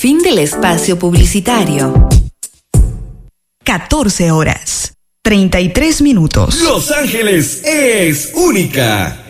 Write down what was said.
Fin del espacio publicitario. 14 horas, 33 minutos. Los Ángeles es única.